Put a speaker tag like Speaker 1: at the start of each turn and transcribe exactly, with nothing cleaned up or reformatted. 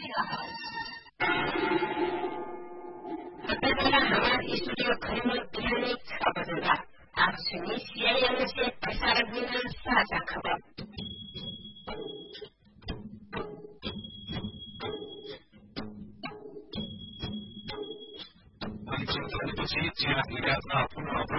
Speaker 1: हतबेला हमार स्टूडियो खरीद बिहानी छ बजेगा। आप सुनिए सीआईएन से प्रसारण हुई साझा खबर।
Speaker 2: चिया निर्यातमा पुनः